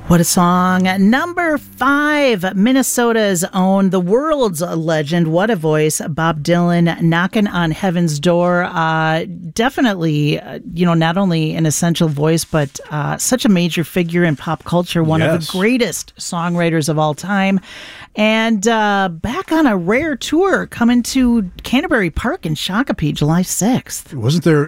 What a song. Number 5, Minnesota's own, the world's legend, what a voice, Bob Dylan, Knocking on Heaven's Door. Definitely, not only an essential voice, but such a major figure in pop culture, one of the greatest songwriters of all time. And back on a rare tour, coming to Canterbury Park in Shakopee, July 6th. Wasn't there